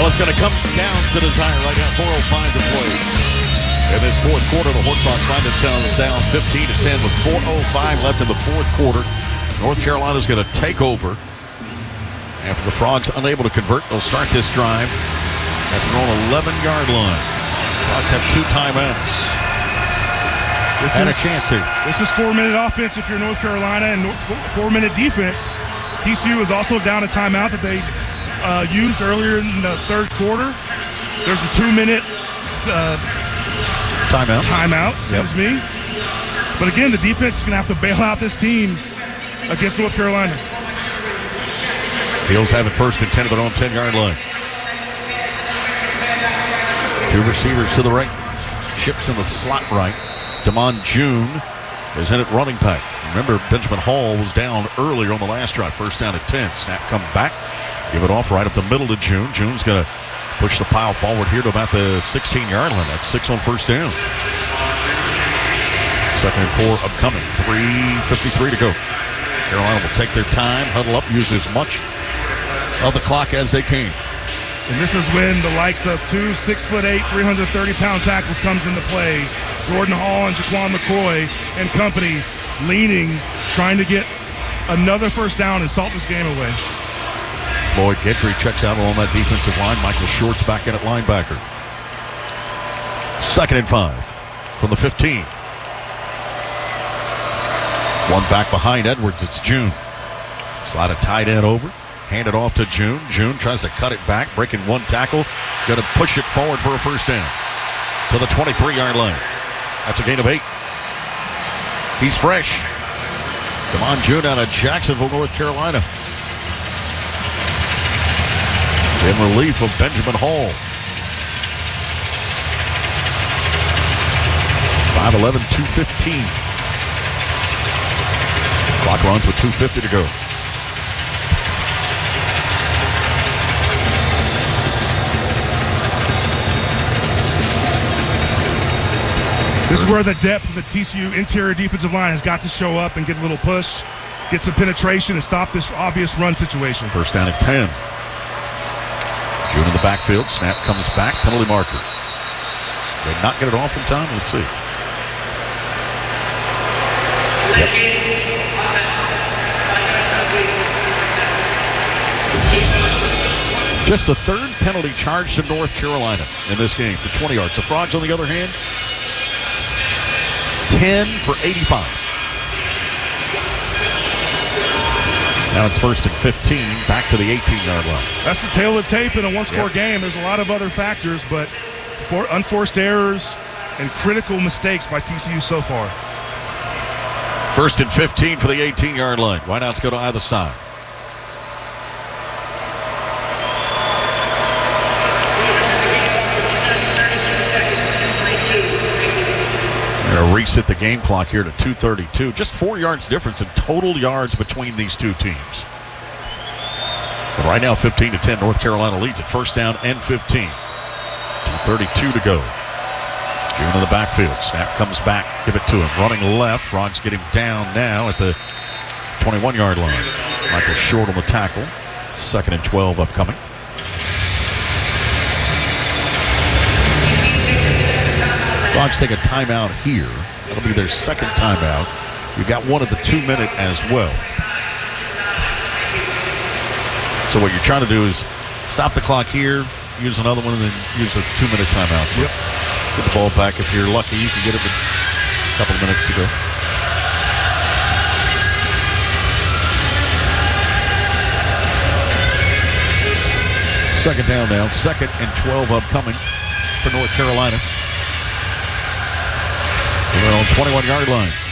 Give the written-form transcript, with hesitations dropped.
Well, it's going to come down to desire right now. 4:05 to play. In this fourth quarter, the Horned Frogs find themselves down 15-10 with 4:05 left in the fourth quarter. North Carolina's going to take over. After the Frogs unable to convert, they'll start this drive at their own 11-yard line. Frogs have 2 timeouts. And a chance here. This is 4-minute offense if you're North Carolina, and 4-minute defense. TCU is also down a timeout that they used earlier in the third quarter. There's a 2-minute timeout, excuse me. But again, the defense is going to have to bail out this team against North Carolina. Heels have it first and 10 at their own 10-yard line. 2 receivers to the right. Ships in the slot right. Damon June is in at running back. Remember, Benjamin Hall was down earlier on the last drive. First down at 10. Snap come back. Give it off right up the middle to June. June's going to push the pile forward here to about the 16-yard line. That's 6 on first down. Second and 4 upcoming. 3:53 to go. Carolina will take their time, huddle up, use as much of the clock as they can. And this is when the likes of 2 6'8", 330-pound tackles comes into play. Jordan Hall and Jaquan McCoy and company leaning, trying to get another first down and salt this game away. Floyd Gentry checks out along that defensive line. Michael Short's back in at linebacker. Second and 5 from the 15. One back behind Edwards. It's June. Slide a tight end over. Hand it off to June. June tries to cut it back, breaking one tackle. Going to push it forward for a first down to the 23-yard line. That's a gain of 8. He's fresh. Damon June out of Jacksonville, North Carolina. In relief of Benjamin Hall. 5'11", 215. Clock runs with 2:50 to go. This is where the depth of the TCU interior defensive line has got to show up and get a little push, get some penetration, and stop this obvious run situation. First down at 10. June in the backfield. Snap comes back. Penalty marker. Did not get it off in time. Let's see. Yep. Just the third penalty charged to North Carolina in this game for 20 yards. The Frogs, on the other hand, 10 for 85. Now it's first and 15, back to the 18-yard line. That's the tail of the tape in a one-score game. There's a lot of other factors, but for unforced errors and critical mistakes by TCU so far. First and 15 for the 18-yard line. Wideouts go to either side. Going to reset the game clock here to 2:32. Just 4 yards difference in total yards between these two teams. But right now, 15-10, North Carolina leads at first down and 15. 2:32 to go. June in the backfield. Snap comes back. Give it to him. Running left. Frogs get him down now at the 21-yard line. Michael Short on the tackle. Second and 12 upcoming. Frogs take a timeout here. That'll be their second timeout. You've got one at the 2-minute as well. So what you're trying to do is stop the clock here, use another one, and then use a 2-minute timeout. So yep. Get the ball back. If you're lucky, you can get it in a couple of minutes to go. Second down now. Second and 12 upcoming for North Carolina. They're on 21-yard line.